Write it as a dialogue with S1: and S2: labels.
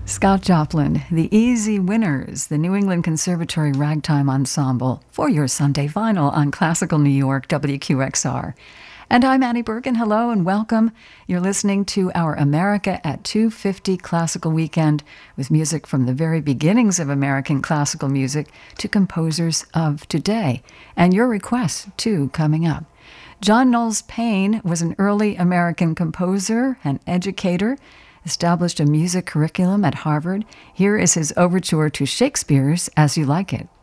S1: Scott Joplin, the Easy Winners, the New England Conservatory Ragtime Ensemble, for your Sunday Vinyl on Classical New York, WQXR. And I'm Annie Bergen. Hello and welcome. You're listening to our America at 250 Classical Weekend with music from the very beginnings of American classical music to composers of today. And your requests, too, coming up. John Knowles Paine was an early American composer and educator, established a music curriculum at Harvard. Here is his overture to Shakespeare's As You Like It.